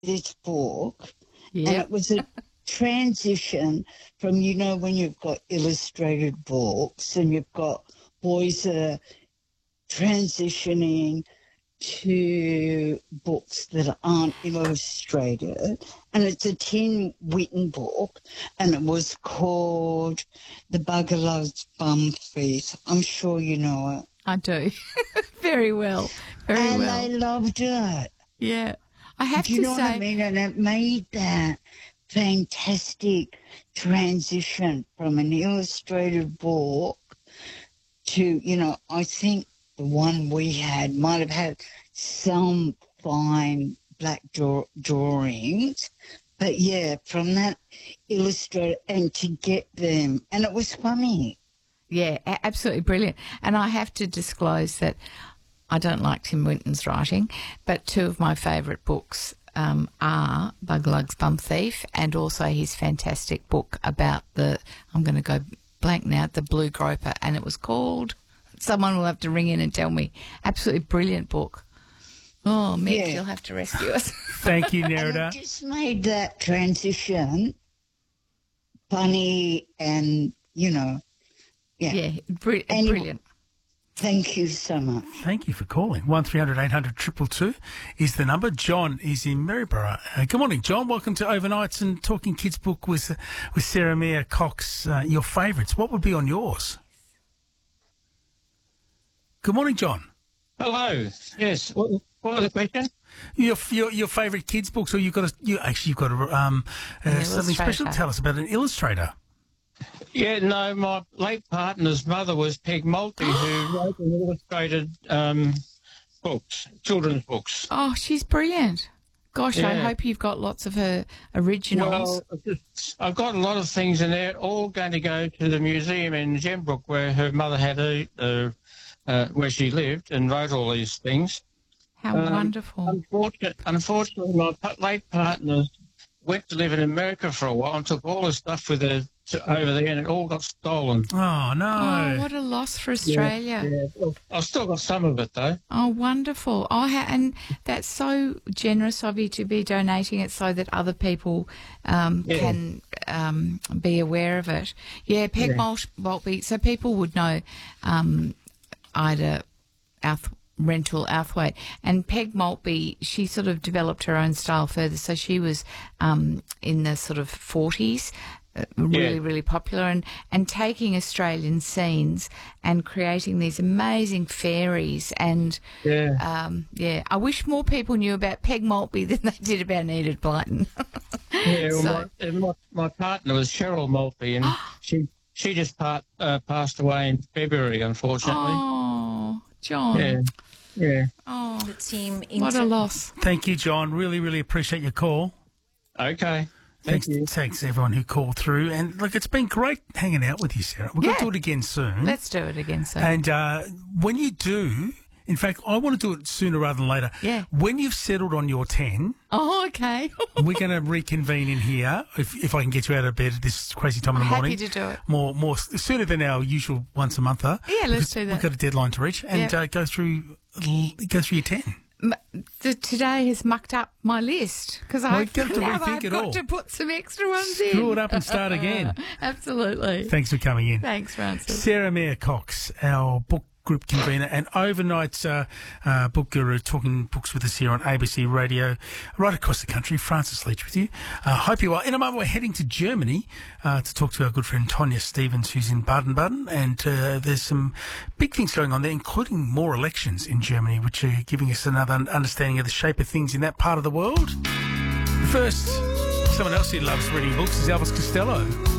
this book, and Yeah. it was a transition from, you know, when you've got illustrated books and you've got boys that are transitioning to books that aren't illustrated, and it's a Tim Whitten book, and it was called The Bugger Loves Bum Feet. I'm sure you know it. I do. Very well. Very And well. I loved it. Yeah. I have Do you to know say, what I mean? And it made that fantastic transition from an illustrated book to, you know, I think the one we had might have had some fine black drawings, but yeah, from that illustrated and to get them, and it was funny. yeah, absolutely brilliant. And I have to disclose that I don't like Tim Winton's writing, but two of my favourite books are Buglugs Bum Thief and also his fantastic book about I'm going to go blank now, the Blue Groper, and it was called, someone will have to ring in and tell me, absolutely brilliant book. Oh, Mick, Yeah. you'll have to rescue us. Thank you, And Nerida. it just made that transition funny and, you know, yeah. Yeah, Anyway. brilliant. Thank you so much. Thank you for calling. 1300 800 222 is the number. John is in Maryborough. Good morning, John. Welcome to Overnights and Talking Kids Book with Sarah Mia Cox. Your favourites. What would be on yours? Good morning, John. Hello. Yes. What was the question? Your favourite kids books, or you've got something special to tell us about an illustrator. Yeah, no, my late partner's mother was Peg Maltby, who wrote and illustrated books, children's books. Oh, she's brilliant. Gosh, I Yeah. hope you've got lots of her originals. Well, I've got a lot of things in there, all going to go to the museum in Gembrook where her mother had where she lived and wrote all these things. How wonderful. Unfortunately, my late partner went to live in America for a while and took all the stuff with her over there, and it all got stolen. Oh, no. Oh, what a loss for Australia. Yeah. Well, I've still got some of it, though. Oh, wonderful. Oh, and that's so generous of you to be donating it so that other people can be aware of it. Yeah, Peg Maltby. So people would know Ida Rental Outhwaite. And Peg Maltby, she sort of developed her own style further. So she was in the sort of 40s, really popular, and taking Australian scenes and creating these amazing fairies. And, I wish more people knew about Peg Maltby than they did about Enid Blyton. My partner was Cheryl Maltby, and she just passed away in February, unfortunately. Oh, John. Yeah. Oh, The team what a loss. Thank you, John. Really, really appreciate your call. Okay. Thanks, Thank you. thanks everyone who called through. And look, it's been great hanging out with you, Sarah. We're going to do it again soon. Let's do it again soon. And when you do, in fact, I want to do it sooner rather than later. Yeah. When you've settled on your 10, Oh, okay. we're going to reconvene in here if I can get you out of bed at this crazy time in the morning. Happy to do it. More sooner than our usual once a monther. Yeah, let's because do that. We've got a deadline to reach and go through your 10. Today has mucked up my list because Well, I've you have to now rethink I've it got all. to put some extra ones in. Screw it up and start again. Absolutely. Thanks for coming in. Thanks, Francis. Sarah Mia Cox, our book group convener and overnight book guru, talking books with us here on ABC Radio right across the country. Francis Leach with you. Hope you are. In a moment, we're heading to Germany to talk to our good friend Tonya Stevens, who's in Baden-Baden, and there's some big things going on there, including more elections in Germany, which are giving us another understanding of the shape of things in that part of the world. First, someone else who loves reading books is Elvis Costello.